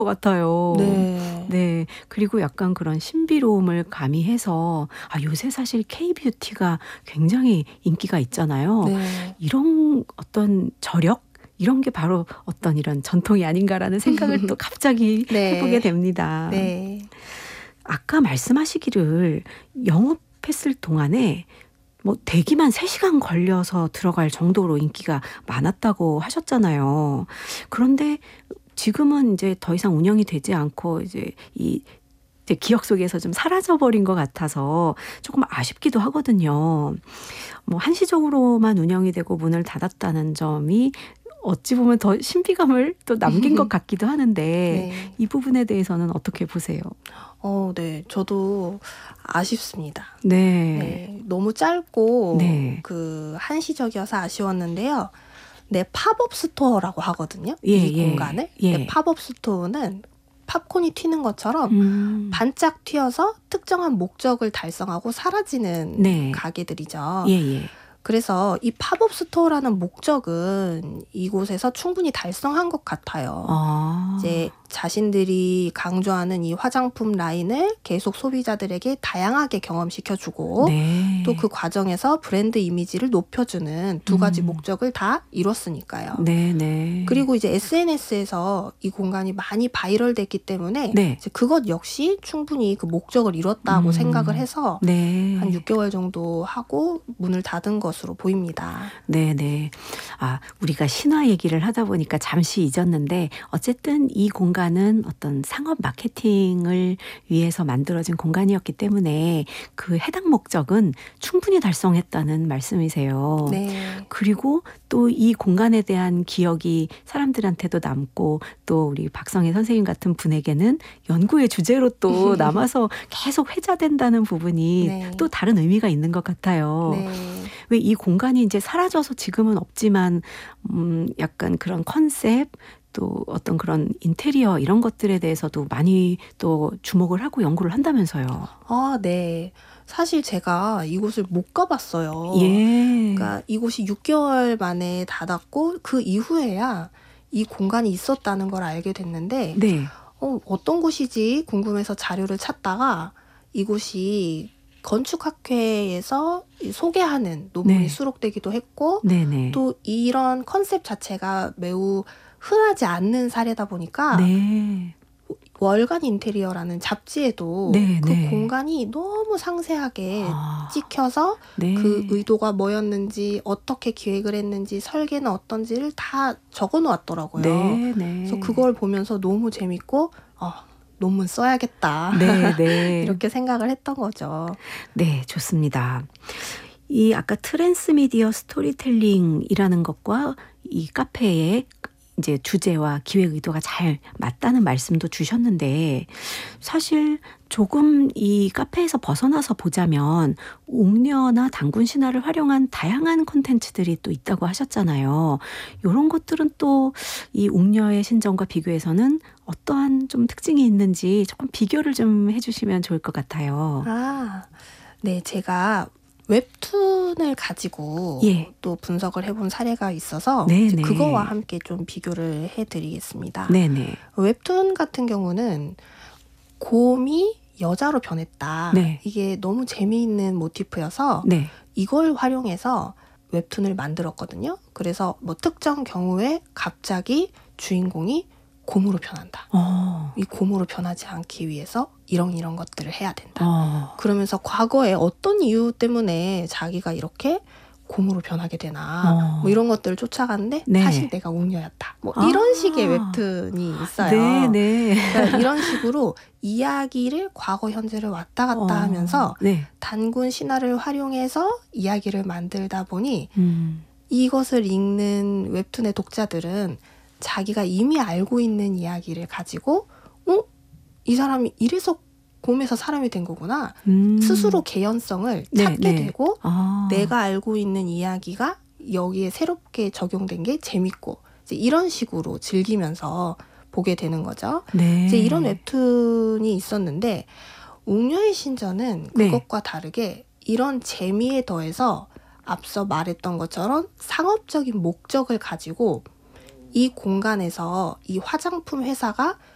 것 같아요. 네. 네. 그리고 약간 그런 신비로움을 가미해서 요새 사실 K-뷰티가 굉장히 인기가 있잖아요. 네. 이런 어떤 저력? 이런 게 바로 어떤 이런 전통이 아닌가라는 생각을 또 갑자기 네. 해보게 됩니다. 네. 아까 말씀하시기를 영업했을 동안에 뭐 대기만 3시간 걸려서 들어갈 정도로 인기가 많았다고 하셨잖아요. 그런데 지금은 이제 더 이상 운영이 되지 않고 이제 기억 속에서 좀 사라져버린 것 같아서 조금 아쉽기도 하거든요. 뭐 한시적으로만 운영이 되고 문을 닫았다는 점이 어찌 보면 더 신비감을 또 남긴 것 같기도 하는데 네. 이 부분에 대해서는 어떻게 보세요? 네. 저도 아쉽습니다. 네. 네. 너무 짧고 네. 한시적이어서 아쉬웠는데요. 네, 팝업 스토어라고 하거든요. 예, 이 예. 공간을. 예. 네, 팝업 스토어는 팝콘이 튀는 것처럼 반짝 튀어서 특정한 목적을 달성하고 사라지는 네. 가게들이죠. 예, 예. 그래서 이 팝업 스토어라는 목적은 이곳에서 충분히 달성한 것 같아요. 이제 자신들이 강조하는 이 화장품 라인을 계속 소비자들에게 다양하게 경험시켜주고 네. 또 그 과정에서 브랜드 이미지를 높여주는 두 가지 목적을 다 이뤘으니까요. 네, 네. 그리고 이제 SNS에서 이 공간이 많이 바이럴됐기 때문에 네. 이제 그것 역시 충분히 그 목적을 이뤘다고 생각을 해서 네. 한 6개월 정도 하고 문을 닫은 것으로 보입니다. 네네. 우리가 신화 얘기를 하다 보니까 잠시 잊었는데 어쨌든 이 공간은 어떤 상업 마케팅을 위해서 만들어진 공간이었기 때문에 그 해당 목적은 충분히 달성했다는 말씀이세요. 네. 그리고 또 이 공간에 대한 기억이 사람들한테도 남고 또 우리 박성희 선생님 같은 분에게는 연구의 주제로 또 남아서 계속 회자된다는 부분이 네. 또 다른 의미가 있는 것 같아요. 네. 왜 이 공간이 이제 사라져서 지금은 없지만 약간 그런 컨셉 또 어떤 그런 인테리어 이런 것들에 대해서도 많이 또 주목을 하고 연구를 한다면서요. 네. 사실 제가 이곳을 못 가봤어요. 예. 그러니까 이곳이 6개월 만에 닫았고 그 이후에야 이 공간이 있었다는 걸 알게 됐는데 네. 어떤 곳이지 궁금해서 자료를 찾다가 이곳이 건축학회에서 소개하는 논문이 네. 수록되기도 했고 네네. 또 이런 컨셉 자체가 매우 흔하지 않는 사례다 보니까 네. 월간 인테리어라는 잡지에도 네, 그 네. 공간이 너무 상세하게 아. 찍혀서 네. 그 의도가 뭐였는지 어떻게 기획을 했는지 설계는 어떤지를 다 적어 놓았더라고요. 네, 네. 그래서 그걸 보면서 너무 재밌고 논문 써야겠다. 네, 네. 이렇게 생각을 했던 거죠. 네, 좋습니다. 이 아까 트랜스미디어 스토리텔링이라는 것과 이 카페의 이제 주제와 기획 의도가 잘 맞다는 말씀도 주셨는데 사실 조금 이 카페에서 벗어나서 보자면 옥녀나 단군 신화를 활용한 다양한 콘텐츠들이 또 있다고 하셨잖아요. 이런 것들은 또 이 옥녀의 신전과 비교해서는 어떠한 좀 특징이 있는지 조금 비교를 좀 해주시면 좋을 것 같아요. 네, 제가 웹툰을 가지고 예. 또 분석을 해본 사례가 있어서 네네. 이제 그거와 함께 좀 비교를 해드리겠습니다. 네네. 웹툰 같은 경우는 곰이 여자로 변했다. 네. 이게 너무 재미있는 모티프여서 네. 이걸 활용해서 웹툰을 만들었거든요. 그래서 뭐 특정 경우에 갑자기 주인공이 곰으로 변한다. 이 곰으로 변하지 않기 위해서 이런 것들을 해야 된다. 그러면서 과거에 어떤 이유 때문에 자기가 이렇게 곰으로 변하게 되나 뭐 이런 것들을 쫓아가는데 네. 사실 내가 옥녀였다. 뭐 이런 식의 웹툰이 있어요. 네, 네. 그러니까 이런 식으로 이야기를 과거 현재를 왔다 갔다 하면서 네. 단군 신화를 활용해서 이야기를 만들다 보니 이것을 읽는 웹툰의 독자들은 자기가 이미 알고 있는 이야기를 가지고 이 사람이 이래서 곰에서 사람이 된 거구나. 스스로 개연성을 찾게 되고 내가 알고 있는 이야기가 여기에 새롭게 적용된 게 재밌고 이제 이런 식으로 즐기면서 보게 되는 거죠. 네. 이제 이런 웹툰이 있었는데 옥녀의 신전은 그것과 다르게 이런 재미에 더해서 앞서 말했던 것처럼 상업적인 목적을 가지고 이 공간에서 이 화장품 회사가